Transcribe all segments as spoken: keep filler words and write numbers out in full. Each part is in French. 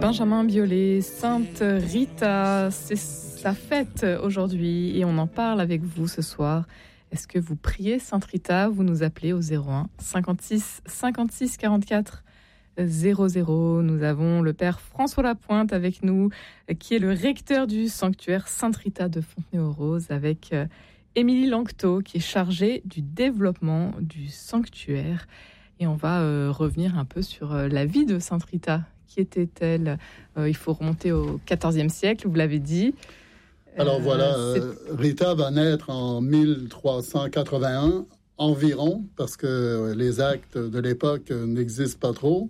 Benjamin Biolay, Sainte Rita, c'est sa fête aujourd'hui et on en parle avec vous ce soir. Est-ce que vous priez Sainte Rita? Vous nous appelez au zéro un cinquante-six cinquante-six quarante-quatre zéro zéro. Nous avons le père François Lapointe avec nous, qui est le recteur du sanctuaire Sainte Rita de Fontenay-aux-Roses, avec Émilie Lanctot, qui est chargée du développement du sanctuaire. Et on va euh, revenir un peu sur euh, la vie de Sainte Rita. Qui était-elle? euh, Il faut remonter au quatorzième siècle, vous l'avez dit. Alors euh, voilà, euh, Rita va naître en mille trois cent quatre-vingt-un environ, parce que les actes de l'époque n'existent pas trop.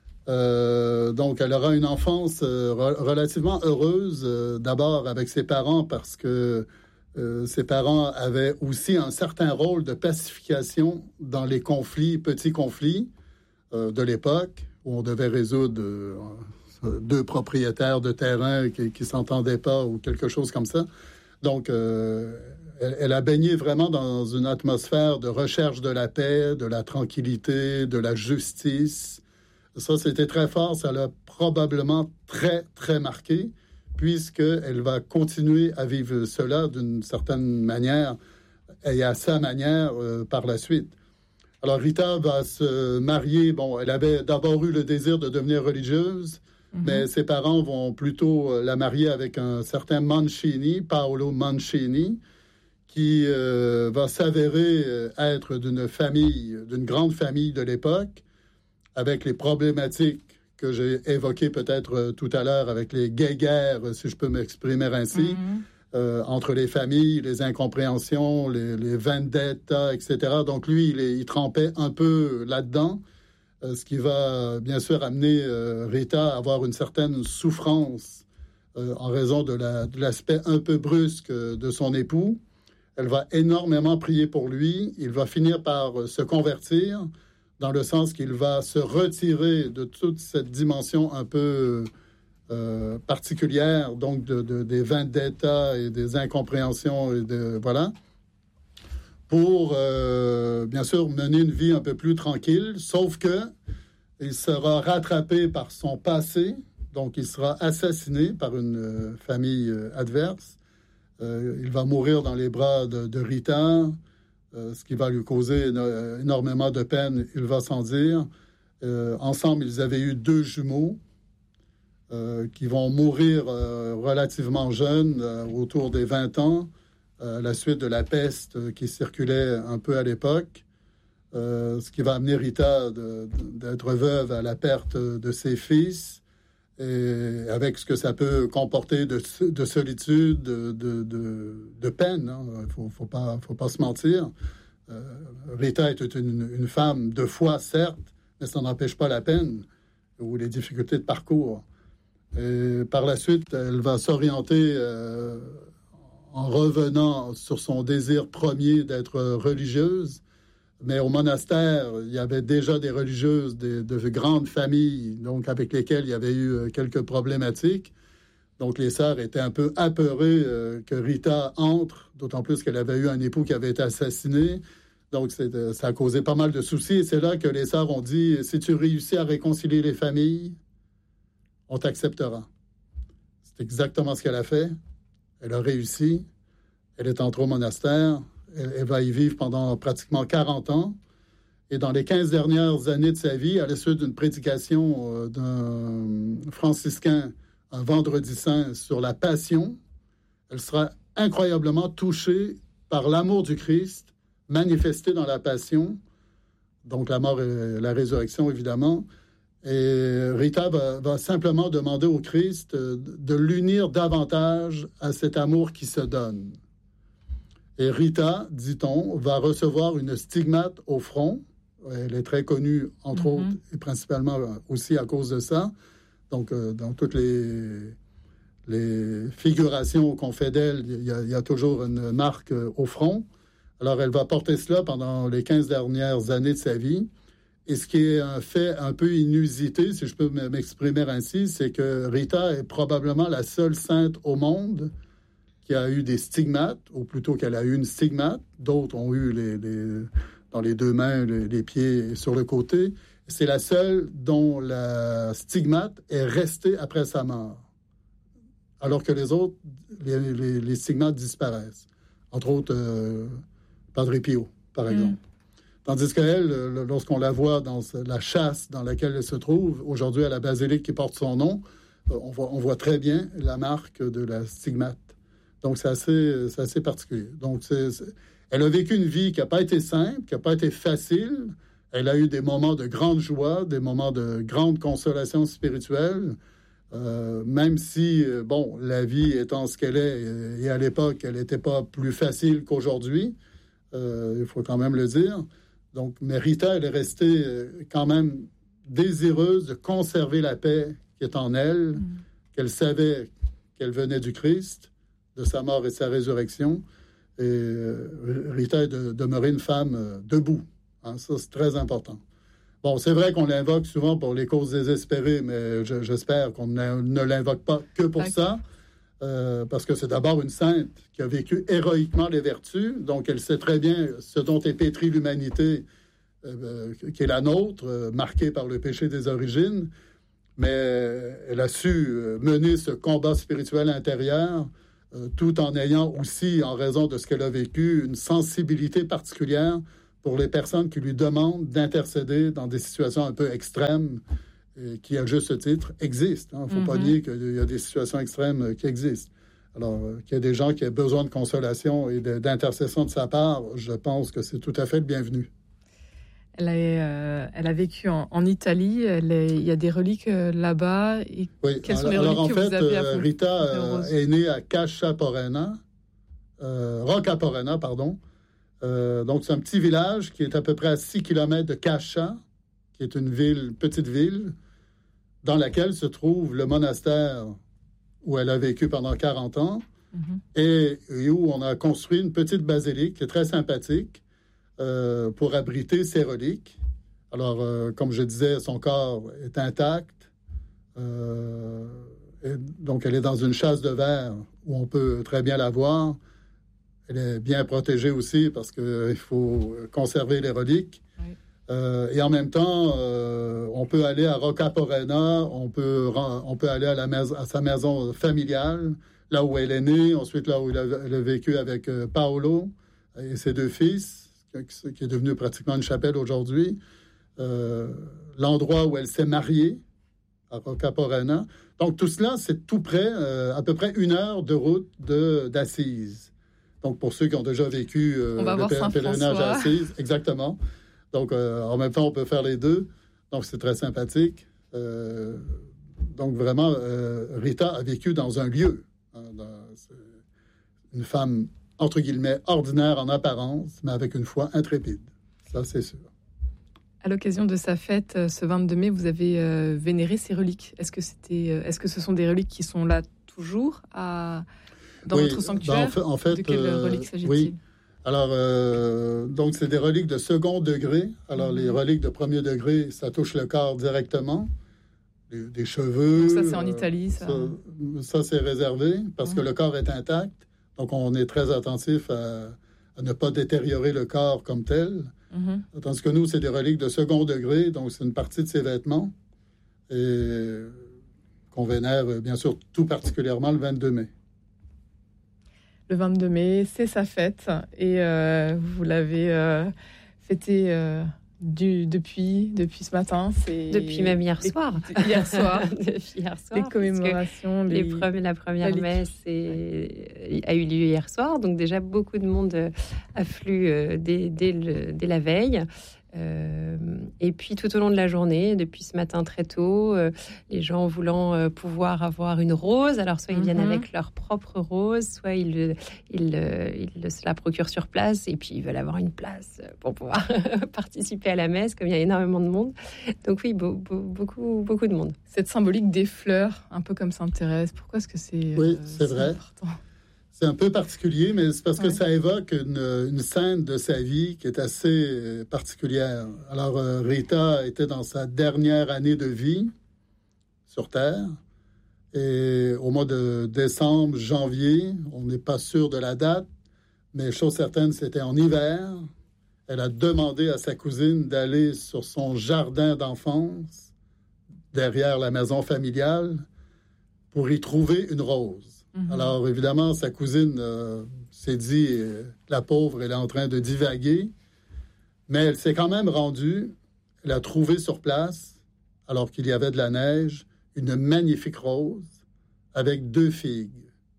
Euh, donc, elle aura une enfance euh, re- relativement heureuse, euh, d'abord avec ses parents, parce que euh, ses parents avaient aussi un certain rôle de pacification dans les conflits, petits conflits euh, de l'époque, où on devait résoudre euh, deux propriétaires de terrain qui ne s'entendaient pas ou quelque chose comme ça. Donc, euh, elle, elle a baigné vraiment dans une atmosphère de recherche de la paix, de la tranquillité, de la justice. Ça, c'était très fort. Ça l'a probablement très, très marqué, puisqu'elle va continuer à vivre cela d'une certaine manière et à sa manière euh, par la suite. Alors, Rita va se marier. Bon, elle avait d'abord eu le désir de devenir religieuse, mm-hmm. mais ses parents vont plutôt la marier avec un certain Mancini, Paolo Mancini, qui euh, va s'avérer être d'une famille, d'une grande famille de l'époque, avec les problématiques que j'ai évoquées peut-être tout à l'heure, avec les guéguerres, si je peux m'exprimer ainsi, mm-hmm. euh, entre les familles, les incompréhensions, les, les vendettas, et cetera. Donc lui, il, est, il trempait un peu là-dedans, euh, ce qui va bien sûr amener euh, Rita à avoir une certaine souffrance euh, en raison de, la, de l'aspect un peu brusque de son époux. Elle va énormément prier pour lui. Il va finir par se convertir, dans le sens qu'il va se retirer de toute cette dimension un peu euh, particulière, donc de, de, des vendettas et des incompréhensions, et de, voilà, pour, euh, bien sûr, mener une vie un peu plus tranquille, sauf que il sera rattrapé par son passé, donc il sera assassiné par une euh, famille euh, adverse. Euh, il va mourir dans les bras de, de Rita, Euh, ce qui va lui causer éno- énormément de peine, il va s'en dire. Euh, ensemble, ils avaient eu deux jumeaux euh, qui vont mourir euh, relativement jeunes, euh, autour des vingt ans, euh, à la suite de la peste euh, qui circulait un peu à l'époque, euh, ce qui va amener Rita de, de, d'être veuve à la perte de ses fils, et avec ce que ça peut comporter de, de solitude, de, de, de, de peine. Hein. Il ne faut, faut, pas, faut pas se mentir. Euh, Rita était une, une femme de foi, certes, mais ça n'empêche pas la peine ou les difficultés de parcours. Et par la suite, elle va s'orienter euh, en revenant sur son désir premier d'être religieuse. Mais au monastère, il y avait déjà des religieuses de, de grandes familles, donc avec lesquelles il y avait eu quelques problématiques. Donc les sœurs étaient un peu apeurées euh, que Rita entre, d'autant plus qu'elle avait eu un époux qui avait été assassiné. Donc c'est, ça a causé pas mal de soucis. Et c'est là que les sœurs ont dit, si tu réussis à réconcilier les familles, on t'acceptera. C'est exactement ce qu'elle a fait. Elle a réussi. Elle est entrée au monastère. Elle va y vivre pendant pratiquement quarante ans. Et dans les quinze dernières années de sa vie, à la suite d'une prédication euh, d'un franciscain un vendredi saint sur la passion, elle sera incroyablement touchée par l'amour du Christ manifesté dans la passion, donc la mort et la résurrection, évidemment. Et Rita va, va simplement demander au Christ de l'unir davantage à cet amour qui se donne. Et Rita, dit-on, va recevoir une stigmate au front. Elle est très connue, entre mm-hmm. autres, et principalement aussi à cause de ça. Donc, euh, dans toutes les, les figurations qu'on fait d'elle, il y, y a toujours une marque euh, au front. Alors, elle va porter cela pendant les quinze dernières années de sa vie. Et ce qui est un fait un peu inusité, si je peux m'exprimer ainsi, c'est que Rita est probablement la seule sainte au monde qui a eu des stigmates, ou plutôt qu'elle a eu une stigmate. D'autres ont eu les, les, dans les deux mains, les, les pieds sur le côté. C'est la seule dont la stigmate est restée après sa mort, alors que les autres, les, les, les stigmates disparaissent. Entre autres, euh, Padre Pio, par exemple. Mm. Tandis qu'elle, lorsqu'on la voit dans la châsse dans laquelle elle se trouve, aujourd'hui à la basilique qui porte son nom, on voit, on voit très bien la marque de la stigmate. Donc, c'est assez, c'est assez particulier. Donc, c'est, c'est... elle a vécu une vie qui n'a pas été simple, qui n'a pas été facile. Elle a eu des moments de grande joie, des moments de grande consolation spirituelle, euh, même si, bon, la vie étant ce qu'elle est, et à l'époque, elle n'était pas plus facile qu'aujourd'hui, euh, il faut quand même le dire. Donc, mais Rita, elle est restée quand même désireuse de conserver la paix qui est en elle, mmh. qu'elle savait qu'elle venait du Christ, de sa mort et de sa résurrection. Et euh, Rita est de, demeurée une femme euh, debout. Hein, ça, c'est très important. Bon, c'est vrai qu'on l'invoque souvent pour les causes désespérées, mais je, j'espère qu'on ne, ne l'invoque pas que pour okay. ça, euh, parce que c'est d'abord une sainte qui a vécu héroïquement les vertus, donc elle sait très bien ce dont est pétrie l'humanité, euh, qui est la nôtre, euh, marquée par le péché des origines, mais elle a su mener ce combat spirituel intérieur, euh, tout en ayant aussi, en raison de ce qu'elle a vécu, une sensibilité particulière pour les personnes qui lui demandent d'intercéder dans des situations un peu extrêmes, et qui, à juste titre, existent. Il ne faut mm-hmm. pas nier qu'il y a des situations extrêmes qui existent. Alors, euh, qu'il y a des gens qui aient besoin de consolation et de, d'intercession de sa part, je pense que c'est tout à fait le bienvenu. Elle a, euh, elle a vécu en, en Italie. Elle est, il y a des reliques euh, là-bas. Et oui, quelles sont alors, les reliques alors en que fait, vous avez euh, Rita euh, est née à Cascia Porena, euh, Rocca Porena, pardon. Euh, donc, c'est un petit village qui est à peu près à six kilomètres de Cascia, qui est une ville, petite ville, dans laquelle se trouve le monastère où elle a vécu pendant quarante ans, mm-hmm. et, et où on a construit une petite basilique qui est très sympathique, Euh, pour abriter ses reliques. Alors, euh, comme je disais, son corps est intact. Euh, et donc, elle est dans une châsse de verre où on peut très bien la voir. Elle est bien protégée aussi parce qu'il euh, faut conserver les reliques. Oui. Euh, et en même temps, euh, on peut aller à Rocca Porena, on peut, on peut aller à, la maison, à sa maison familiale, là où elle est née, ensuite là où elle a, elle a vécu avec euh, Paolo et ses deux fils, qui est devenu pratiquement une chapelle aujourd'hui, euh, l'endroit où elle s'est mariée, à Rocca Porena. Donc, tout cela, c'est tout près, euh, à peu près une heure de route de, d'Assise. Donc, pour ceux qui ont déjà vécu euh, le pèlerinage à Assise, exactement. Donc, euh, en même temps, on peut faire les deux. Donc, c'est très sympathique. Euh, donc, vraiment, euh, Rita a vécu dans un lieu. Hein, dans, une femme entre guillemets, ordinaire en apparence, mais avec une foi intrépide. Ça, c'est sûr. À l'occasion de sa fête, ce vingt-deux mai, vous avez euh, vénéré ces reliques. Est-ce que, c'était, euh, est-ce que ce sont des reliques qui sont là toujours à, dans oui, votre sanctuaire? Ben en fait, en fait, de quelles euh, reliques s'agit-il? Oui. Alors, euh, donc, c'est des reliques de second degré. Alors, mm-hmm. les reliques de premier degré, ça touche le corps directement. Des, des cheveux. Donc ça, c'est en Italie, ça? Ça, ça c'est réservé parce mm-hmm. que le corps est intact. Donc, on est très attentif à, à ne pas détériorer le corps comme tel. Mm-hmm. Tandis que nous, c'est des reliques de second degré, donc c'est une partie de ses vêtements, et qu'on vénère, bien sûr, tout particulièrement le vingt-deux mai. Le vingt-deux mai, c'est sa fête, et euh, vous l'avez euh, fêté euh, du, depuis, depuis ce matin. C'est depuis même hier les, soir. Hier soir. depuis hier soir. Les commémorations. Les... Les premiers, la première la messe est, a eu lieu hier soir. Donc déjà, beaucoup de monde afflue dès, dès, le, dès la veille. Euh, et puis tout au long de la journée, depuis ce matin très tôt, euh, les gens voulant euh, pouvoir avoir une rose, alors soit ils viennent mm-hmm. avec leur propre rose, soit ils, ils, ils, ils se la procurent sur place, et puis ils veulent avoir une place pour pouvoir participer à la messe, comme il y a énormément de monde. Donc oui, be- be- beaucoup, beaucoup de monde. Cette symbolique des fleurs, un peu comme Sainte Thérèse, pourquoi est-ce que c'est, oui, euh, c'est, c'est vrai. important? C'est un peu particulier, mais c'est parce que ouais. ça évoque une, une scène de sa vie qui est assez particulière. Alors, euh, Rita était dans sa dernière année de vie sur Terre. Et au mois de décembre, janvier, on n'est pas sûr de la date, mais chose certaine, c'était en hiver. elle a demandé à sa cousine d'aller sur son jardin d'enfance, derrière la maison familiale, pour y trouver une rose. Mm-hmm. Alors, évidemment, sa cousine euh, s'est dit, euh, la pauvre, elle est en train de divaguer, mais elle s'est quand même rendue, elle a trouvé sur place, alors qu'il y avait de la neige, une magnifique rose avec deux figues.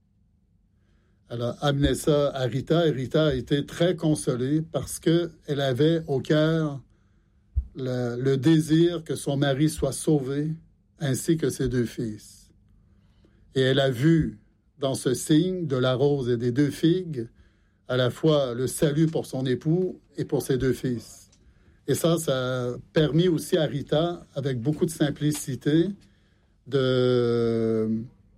Elle a amené ça à Rita, et Rita a été très consolée parce qu'elle avait au cœur le, le désir que son mari soit sauvé, ainsi que ses deux fils. Et elle a vu dans ce signe de la rose et des deux figues à la fois le salut pour son époux et pour ses deux fils. Et ça, ça a permis aussi à Rita, avec beaucoup de simplicité, de euh,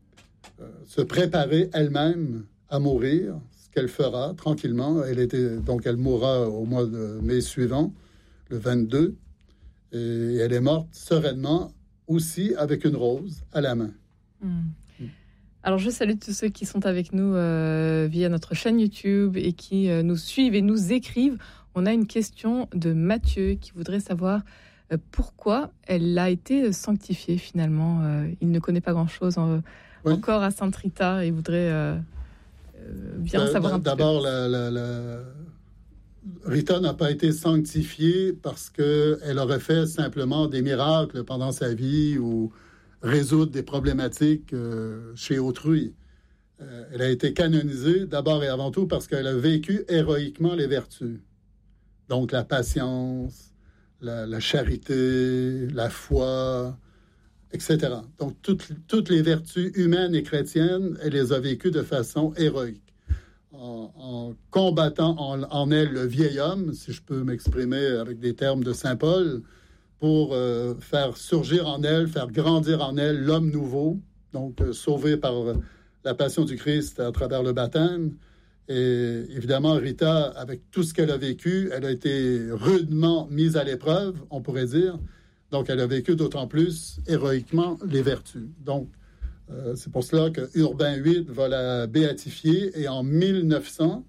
se préparer elle-même à mourir, ce qu'elle fera tranquillement. Elle était, donc, elle mourra au mois de mai suivant, le vingt-deux, et elle est morte sereinement, aussi avec une rose à la main. Mmh. Alors, je salue tous ceux qui sont avec nous euh, via notre chaîne YouTube et qui euh, nous suivent et nous écrivent. On a une question de Mathieu qui voudrait savoir euh, pourquoi elle a été sanctifiée finalement. Euh, il ne connaît pas grand-chose en, oui. encore à Sainte Rita et voudrait euh, euh, bien euh, savoir un d- petit d'abord, peu. D'abord, la, la, la... Rita n'a pas été sanctifiée parce qu'elle aurait fait simplement des miracles pendant sa vie ou résoudre des problématiques euh, chez autrui. Euh, elle a été canonisée d'abord et avant tout parce qu'elle a vécu héroïquement les vertus. Donc la patience, la, la charité, la foi, et cetera. Donc toutes, toutes les vertus humaines et chrétiennes, elle les a vécues de façon héroïque. En, en combattant en, en elle le vieil homme, si je peux m'exprimer avec des termes de saint Paul, pour euh, faire surgir en elle, faire grandir en elle l'homme nouveau, donc euh, sauvé par euh, la passion du Christ à travers le baptême. Et évidemment, Rita, avec tout ce qu'elle a vécu, elle a été rudement mise à l'épreuve, on pourrait dire. Donc, elle a vécu d'autant plus héroïquement les vertus. Donc, euh, c'est pour cela que Urbain huit va la béatifier. Et en mille neuf cents,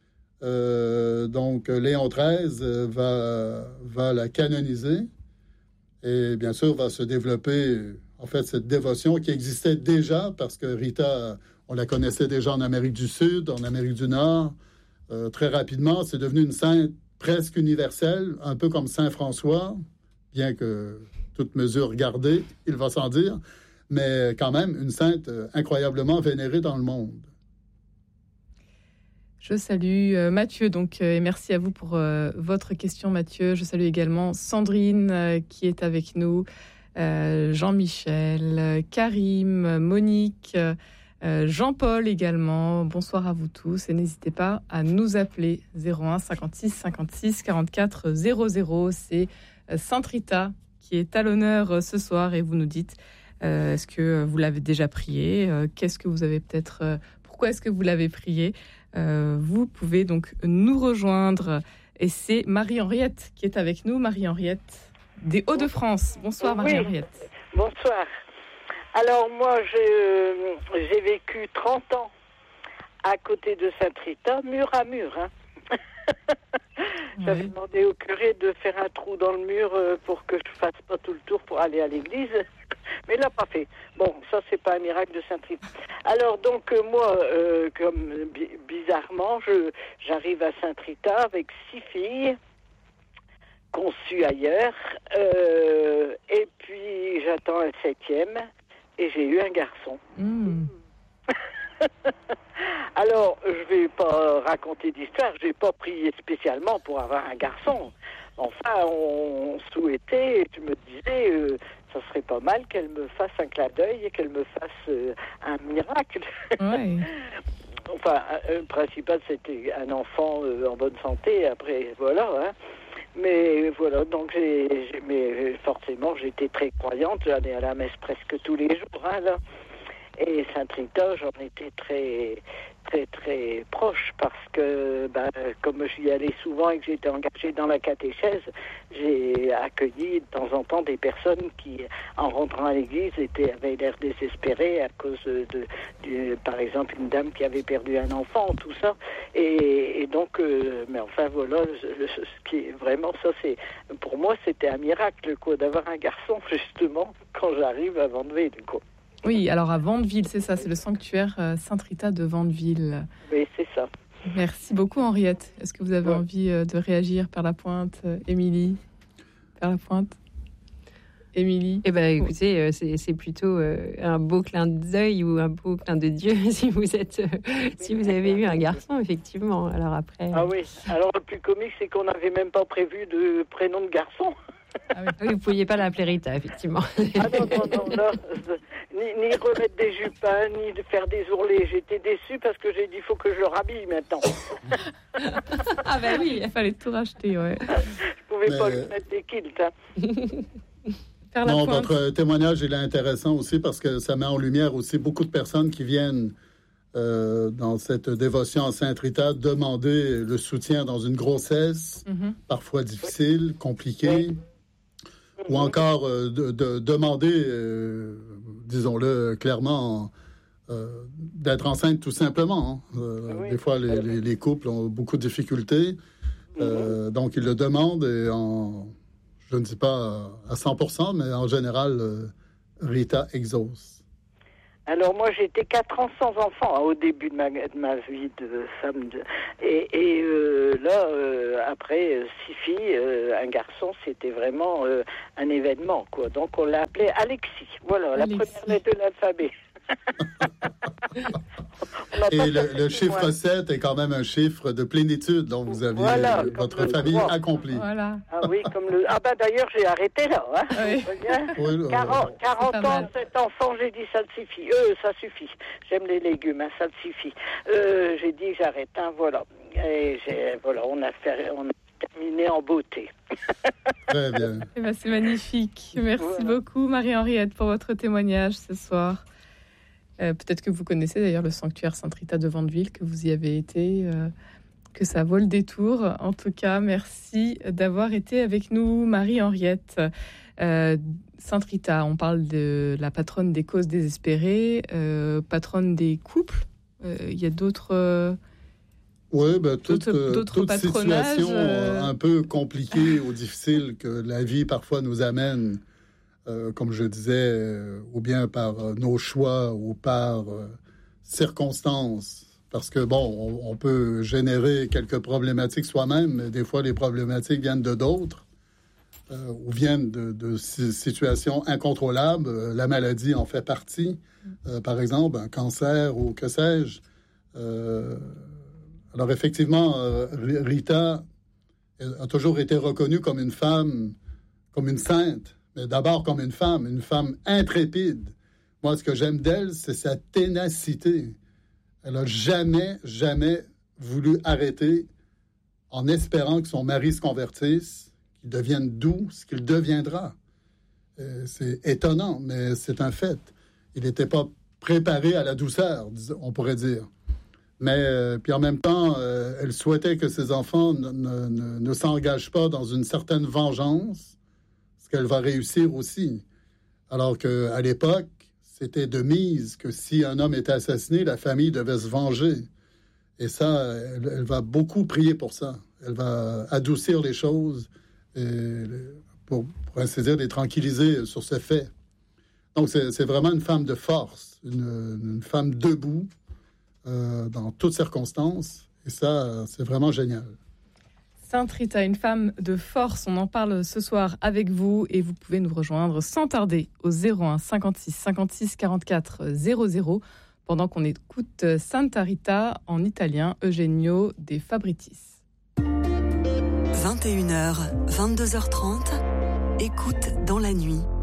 euh, donc Léon treize va, va la canoniser. Et bien sûr, va se développer, en fait, cette dévotion qui existait déjà parce que Rita, on la connaissait déjà en Amérique du Sud, en Amérique du Nord. Euh, très rapidement, c'est devenu une sainte presque universelle, un peu comme Saint François, bien que toute mesure gardée, il va sans dire, mais quand même une sainte incroyablement vénérée dans le monde. Je salue euh, Mathieu, donc, euh, et merci à vous pour euh, votre question, Mathieu. Je salue également Sandrine, euh, qui est avec nous, euh, Jean-Michel, euh, Karim, Monique, euh, Jean-Paul également. Bonsoir à vous tous et n'hésitez pas à nous appeler zéro un cinquante-six cinquante-six quarante-quatre zéro zéro. C'est euh, Sainte Rita qui est à l'honneur euh, ce soir et vous nous dites euh, est-ce que vous l'avez déjà prié, euh, qu'est-ce que vous avez peut-être, euh, pourquoi est-ce que vous l'avez prié. Euh, vous pouvez donc nous rejoindre. Et c'est Marie-Henriette qui est avec nous. Marie-Henriette des Hauts-de-France. Bonsoir Marie-Henriette. Oui. Bonsoir. Alors moi, j'ai, j'ai vécu trente ans à côté de Sainte Rita, mur à mur. Hein. J'avais oui. demandé au curé de faire un trou dans le mur pour que je fasse pas tout le tour pour aller à l'église. Mais il l'a pas fait. Bon, ça, c'est pas un miracle de Sainte Rita. Alors, donc, euh, moi, euh, comme bi- bizarrement, je, j'arrive à Sainte Rita avec six filles conçues ailleurs. Euh, et puis, j'attends un septième et j'ai eu un garçon. Mmh. Alors, je vais pas raconter d'histoire. J'ai pas prié spécialement pour avoir un garçon. Enfin, on souhaitait, et je me disais... Euh, ça serait pas mal qu'elle me fasse un clin d'œil et qu'elle me fasse euh, un miracle. Oui. Enfin, le principal, c'était un enfant euh, en bonne santé. Après, voilà. Hein. Mais voilà, donc j'ai, j'ai, mais forcément, j'étais très croyante. J'allais à la messe presque tous les jours. Hein, là. Et Sainte Rita, j'en étais très, très très très proche parce que ben, comme j'y allais souvent et que j'étais engagée dans la catéchèse, j'ai accueilli de temps en temps des personnes qui, en rentrant à l'église, étaient, avaient l'air désespérées à cause de, de, par exemple, une dame qui avait perdu un enfant, tout ça. Et, et donc, euh, mais enfin voilà, ce, ce qui est vraiment ça, c'est pour moi c'était un miracle quoi, d'avoir un garçon justement quand j'arrive à Vandeville, quoi. Oui, alors à Vandeville, c'est ça, c'est le sanctuaire Sainte-Rita de Vandeville. Oui, c'est ça. Merci beaucoup Henriette. Est-ce que vous avez ouais. envie de réagir par la pointe, Émilie? Par la pointe, Émilie? Eh ben, écoutez, c'est, c'est plutôt un beau clin d'œil ou un beau clin de Dieu si vous êtes, si vous avez eu un garçon, effectivement. Alors après. Ah oui. Alors le plus comique, c'est qu'on n'avait même pas prévu de prénom de garçon. Ah oui, vous ne pouviez pas l'appeler Rita, effectivement. Ah non, non, non, non. Ni, ni remettre des jupins, ni de faire des ourlets. J'étais déçue parce que j'ai dit, il faut que je le rhabille maintenant. Ah ben oui, il fallait tout racheter, ouais. Je pouvais Mais... pas lui mettre des kilts, hein. Non, votre témoignage, il est intéressant aussi parce que ça met en lumière aussi beaucoup de personnes qui viennent euh, dans cette dévotion à Sainte Rita demander le soutien dans une grossesse, mm-hmm. parfois difficile, compliquée. Oui. Ou encore euh, de, de demander, euh, disons-le clairement, euh, d'être enceinte tout simplement. Hein. Euh, oui. Des fois, les, les, les couples ont beaucoup de difficultés. Euh, mm-hmm. Donc, ils le demandent et en, je ne dis pas à cent pour cent, mais en général, euh, Rita exauce. Alors moi j'étais quatre ans sans enfant hein, au début de ma, de ma vie de femme de... et, et euh, là euh, après euh, six filles, euh, un garçon, c'était vraiment euh, un événement quoi. Donc on l'a appelé Alexis. Voilà Alexis. La première lettre de l'alphabet. Et le, le chiffre sept est quand même un chiffre de plénitude dont vous aviez voilà, euh, votre famille accomplie. Voilà. Ah oui, comme le... Ah bah d'ailleurs, j'ai arrêté là. Hein. Oui. Oui, quarante, quarante ans, sept enfants, j'ai dit ça suffit. Euh, ça suffit. J'aime les légumes, hein, ça suffit. Euh, j'ai dit j'arrête, hein, voilà. Et j'ai, voilà, on a fait... On a terminé en beauté. Très bien. Eh ben, c'est magnifique. Merci voilà. beaucoup, Marie-Henriette, pour votre témoignage ce soir. Euh, peut-être que vous connaissez d'ailleurs le sanctuaire Sainte-Rita de Vandeville, que vous y avez été, euh, que ça vaut le détour. En tout cas, merci d'avoir été avec nous, Marie-Henriette. Euh, Sainte-Rita, on parle de la patronne des causes désespérées, euh, patronne des couples. Euh, il y a d'autres... Euh, oui, ben, toute, d'autres, d'autres toute situation euh... un peu compliquée ou difficile que la vie parfois nous amène. Euh, comme je disais, euh, ou bien par euh, nos choix ou par euh, circonstances. Parce que, bon, on, on peut générer quelques problématiques soi-même, mais des fois, les problématiques viennent de d'autres euh, ou viennent de, de situations incontrôlables. Euh, la maladie en fait partie. Euh, par exemple, un cancer ou que sais-je. Euh, alors, effectivement, euh, Rita a toujours été reconnue comme une femme, comme une sainte. Mais d'abord comme une femme, une femme intrépide. Moi, ce que j'aime d'elle, c'est sa ténacité. Elle n'a jamais, jamais voulu arrêter en espérant que son mari se convertisse, qu'il devienne doux, ce qu'il deviendra. Et c'est étonnant, mais c'est un fait. Il n'était pas préparé à la douceur, on pourrait dire. Mais euh, puis en même temps, euh, elle souhaitait que ses enfants ne, ne, ne, ne s'engagent pas dans une certaine vengeance, qu'elle va réussir aussi. Alors qu'à l'époque, c'était de mise que si un homme était assassiné, la famille devait se venger. Et ça, elle, elle va beaucoup prier pour ça. Elle va adoucir les choses, et pour, pour ainsi dire, les tranquilliser sur ce fait. Donc, c'est, c'est vraiment une femme de force, une, une femme debout euh, dans toutes circonstances. Et ça, c'est vraiment génial. Sainte-Rita, une femme de force, on en parle ce soir avec vous et vous pouvez nous rejoindre sans tarder au zéro un cinquante-six cinquante-six quarante-quatre zéro zéro pendant qu'on écoute Santa Rita en italien, Eugenio De Fabritis. vingt et une heures, vingt-deux heures trente, écoute dans la nuit.